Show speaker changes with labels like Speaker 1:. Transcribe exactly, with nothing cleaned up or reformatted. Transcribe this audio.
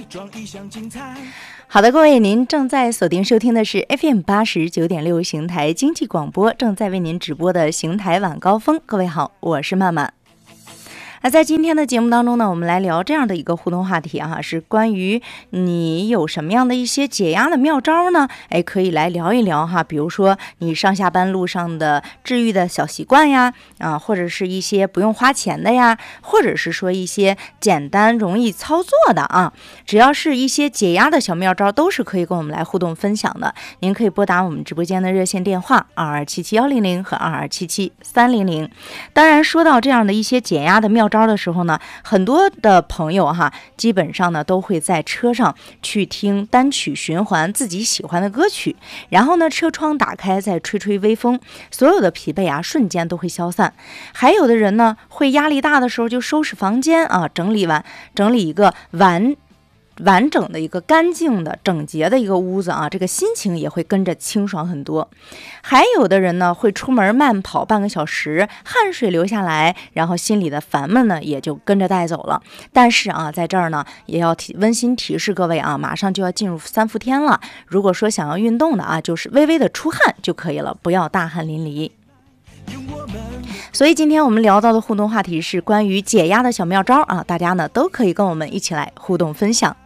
Speaker 1: 好的，各位，您正在锁定收听的是 F M 八十九点六邢台经济广播，正在为您直播的邢台晚高峰。各位好，我是曼曼。那在今天的节目当中呢，我们来聊这样的一个互动话题啊，是关于你有什么样的一些解压的妙招呢？哎，可以来聊一聊哈，比如说你上下班路上的治愈的小习惯呀，啊，或者是一些不用花钱的呀，或者是说一些简单容易操作的啊，只要是一些解压的小妙招，都是可以跟我们来互动分享的。您可以拨打我们直播间的热线电话二二七七幺零零和二二七七三零零。当然，说到这样的一些解压的妙招招的时候呢，很多的朋友哈，基本上呢都会在车上去听单曲循环自己喜欢的歌曲，然后呢车窗打开再吹吹微风，所有的疲惫啊瞬间都会消散。还有的人呢会压力大的时候就收拾房间啊，整理完整理一个完完整的一个干净的整洁的一个屋子啊，这个心情也会跟着清爽很多。还有的人呢会出门慢跑半个小时，汗水流下来，然后心里的烦闷呢也就跟着带走了。但是啊，在这儿呢也要提温馨提示各位啊，马上就要进入三伏天了，如果说想要运动的啊，就是微微的出汗就可以了，不要大汗淋漓。所以今天我们聊到的互动话题是关于解压的小妙招啊，大家呢都可以跟我们一起来互动分享。